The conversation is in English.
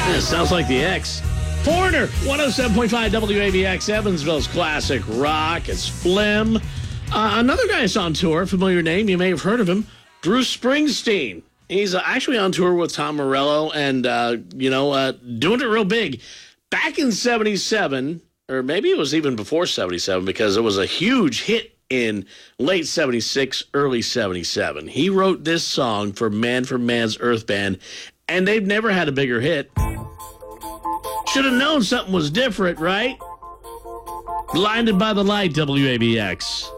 Yeah, sounds like the X. Foreigner, 107.5 WABX, Evansville's classic rock. It's Flim. Another guy's on tour, familiar name, you may have heard of him, Bruce Springsteen. He's actually on tour with Tom Morello and, doing it real big. Back in 77, or maybe it was even before 77, because it was a huge hit in late 76, early 77. He wrote this song for Man's Earth Band, and they've never had a bigger hit. Should have known something was different, right? Blinded by the Light, WABX.